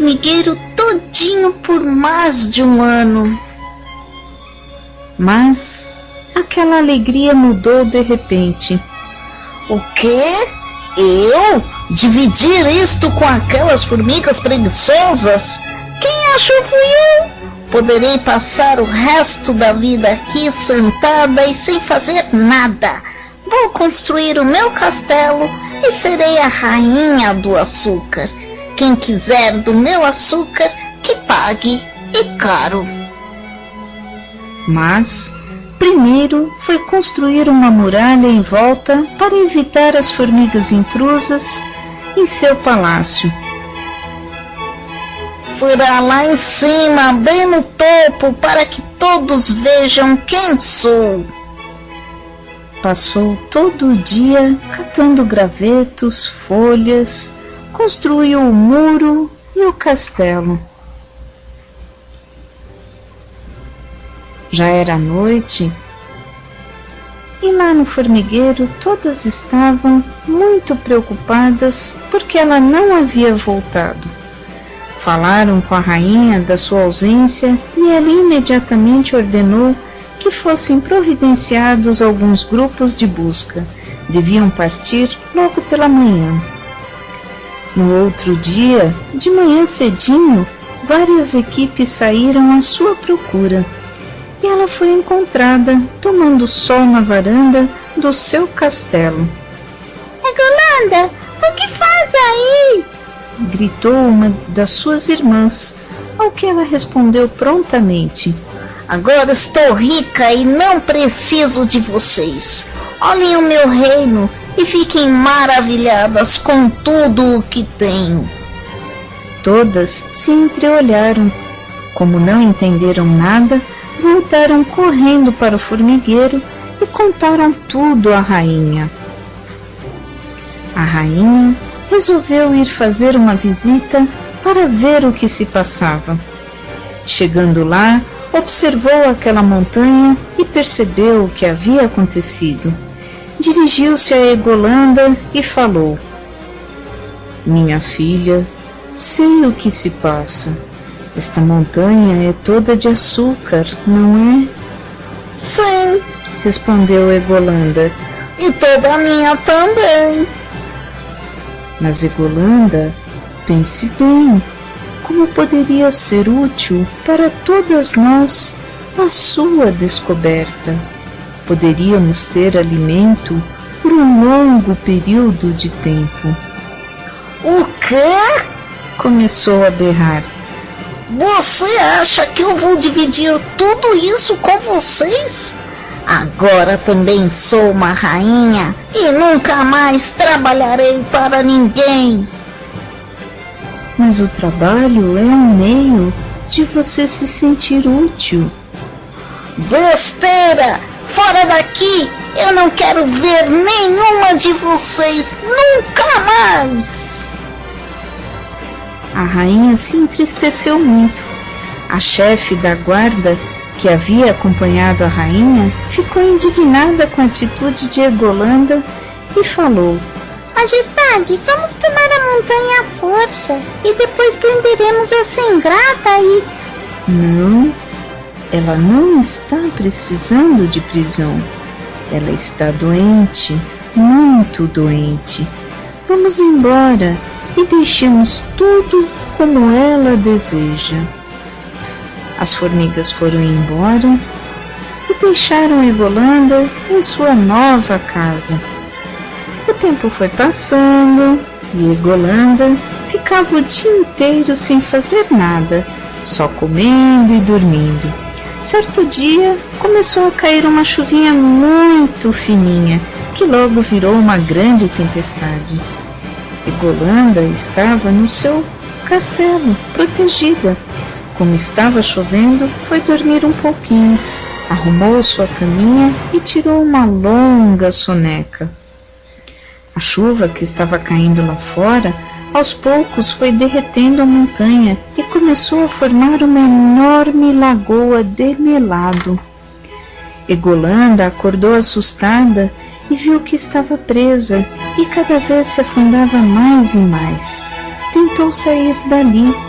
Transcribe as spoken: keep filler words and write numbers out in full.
formigueiro todinho por mais de um ano. Mas aquela alegria mudou de repente. O quê? Eu? Dividir isto com aquelas formigas preguiçosas? Quem achou fui eu? Poderei passar o resto da vida aqui sentada e sem fazer nada. Vou construir o meu castelo e serei a rainha do açúcar. Quem quiser do meu açúcar, que pague, e caro. Mas primeiro foi construir uma muralha em volta para evitar as formigas intrusas em seu palácio. Será lá em cima, bem no topo, para que todos vejam quem sou. Passou todo o dia catando gravetos, folhas, construiu o muro e o castelo. Já era noite e lá no formigueiro todas estavam muito preocupadas porque ela não havia voltado. Falaram com a rainha da sua ausência e ela imediatamente ordenou que fossem providenciados alguns grupos de busca. Deviam partir logo pela manhã. No outro dia, de manhã cedinho, várias equipes saíram à sua procura. E ela foi encontrada tomando sol na varanda do seu castelo. Egolanda, o que faz aí? Gritou uma das suas irmãs, ao que ela respondeu prontamente. Agora estou rica e não preciso de vocês. Olhem o meu reino e fiquem maravilhadas com tudo o que tenho. Todas se entreolharam. Como não entenderam nada, voltaram correndo para o formigueiro e contaram tudo à rainha. A rainha resolveu ir fazer uma visita para ver o que se passava. Chegando lá, observou aquela montanha e percebeu o que havia acontecido. Dirigiu-se a Egolanda e falou: Minha filha, sei o que se passa. Esta montanha é toda de açúcar, não é? Sim, respondeu Egolanda. E toda a minha também. Mas Egolanda, pense bem, como poderia ser útil para todas nós a sua descoberta? Poderíamos ter alimento por um longo período de tempo. O quê? Começou a berrar. Você acha que eu vou dividir tudo isso com vocês? Agora também sou uma rainha e nunca mais trabalharei para ninguém. Mas o trabalho é um meio de você se sentir útil. Besteira! Fora daqui! Eu não quero ver nenhuma de vocês nunca mais! A rainha se entristeceu muito. A chefe da guarda, que havia acompanhado a rainha, ficou indignada com a atitude de Egolanda e falou: Majestade, vamos tomar a montanha à força e depois prenderemos essa ingrata e... Não, ela não está precisando de prisão. Ela está doente, muito doente. Vamos embora e deixemos tudo como ela deseja. As formigas foram embora e deixaram Egolanda em sua nova casa. O tempo foi passando e Egolanda ficava o dia inteiro sem fazer nada, só comendo e dormindo. Certo dia começou a cair uma chuvinha muito fininha, que logo virou uma grande tempestade. Egolanda estava no seu castelo, protegida. Como estava chovendo, foi dormir um pouquinho, arrumou sua caminha e tirou uma longa soneca. A chuva que estava caindo lá fora, aos poucos foi derretendo a montanha e começou a formar uma enorme lagoa de melado. Egolanda acordou assustada e viu que estava presa e cada vez se afundava mais e mais. Tentou sair dali,